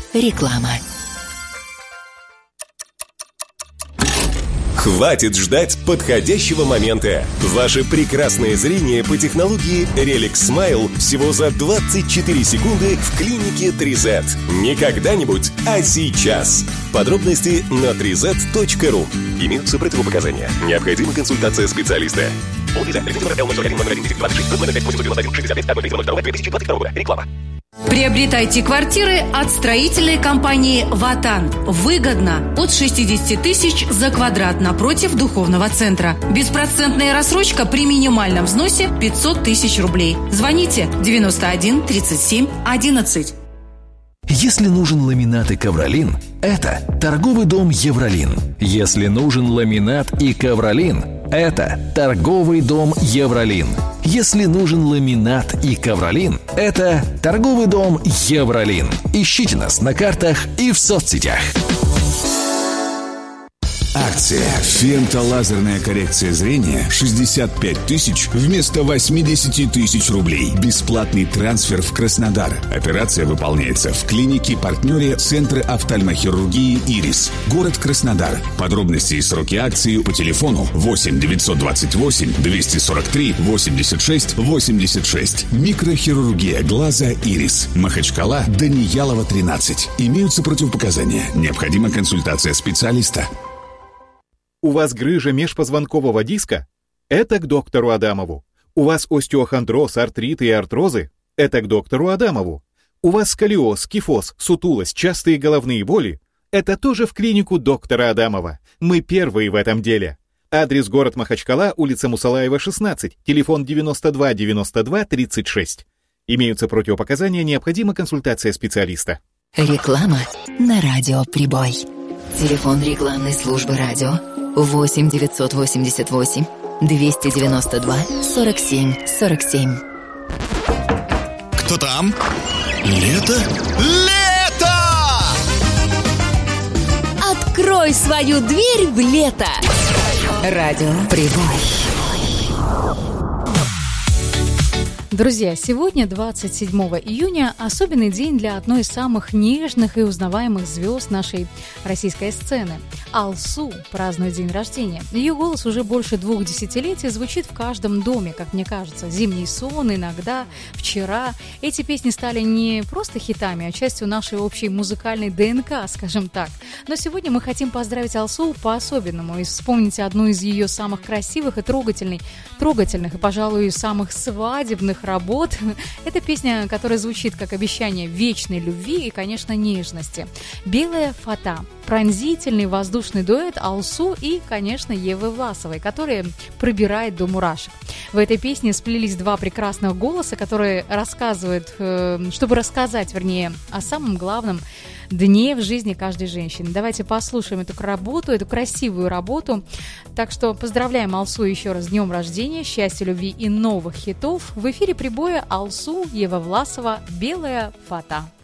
Реклама. Хватит ждать подходящего момента. Ваше прекрасное зрение по технологии Relic Smile всего за 24 секунды в клинике 3Z. Не когда-нибудь, а сейчас. Подробности на 3z.ru. Имеются противопоказания. Необходима консультация специалиста. Реклама. Приобретайте квартиры от строительной компании «Ватан». Выгодно. От 60 тысяч за квадрат напротив духовного центра. Беспроцентная рассрочка при минимальном взносе 500 тысяч рублей. Звоните 91 37 11. Если нужен ламинат и ковролин, это торговый дом «Евролин». Если нужен ламинат и ковролин, это торговый дом «Евролин». Если нужен ламинат и ковролин, это торговый дом «Евролин». Ищите нас на картах и в соцсетях. Акция «Фемтолазерная коррекция зрения» 65 тысяч вместо 80 тысяч рублей. Бесплатный трансфер в Краснодар. Операция выполняется в клинике-партнере Центра офтальмохирургии «Ирис». Город Краснодар. Подробности и сроки акции по телефону 8 928 243 86 86. Микрохирургия глаза «Ирис». Махачкала, Даниялова, 13. Имеются противопоказания. Необходима консультация специалиста. У вас грыжа межпозвонкового диска? Это к доктору Адамову. У вас остеохондроз, артриты и артрозы? Это к доктору Адамову. У вас сколиоз, кифоз, сутулость, частые головные боли? Это тоже в клинику доктора Адамова. Мы первые в этом деле. Адрес: город Махачкала, улица Мусалаева, 16, телефон 92 92 36. Имеются противопоказания, необходима консультация специалиста. Реклама на радио «Прибой». Телефон рекламной службы радио 8 988 292 47 47. Кто там? Лето? Лето! Открой свою дверь в лето. Радио «Прибой». Друзья, сегодня, 27 июня, особенный день для одной из самых нежных и узнаваемых звезд нашей российской сцены. Алсу празднует день рождения. Ее голос уже больше 2 десятилетий звучит в каждом доме, как мне кажется. «Зимний сон», «Иногда», «Вчера». Эти песни стали не просто хитами, а частью нашей общей музыкальной ДНК, скажем так. Но сегодня мы хотим поздравить Алсу по-особенному и вспомнить одну из ее самых красивых и трогательных и, пожалуй, самых свадебных работ. Это песня, которая звучит как обещание вечной любви и, конечно, нежности. «Белая фата». Пронзительный воздушный дуэт Алсу и, конечно, Евы Власовой, который пробирает до мурашек. В этой песне сплелись два прекрасных голоса, которые рассказывают, чтобы рассказать, о самом главном дне в жизни каждой женщины. Давайте послушаем эту работу, эту красивую работу. Так что поздравляем Алсу еще раз с днем рождения, счастья, любви и новых хитов. В эфире «Прибоя» Алсу, Ева Власова, «Белая фата».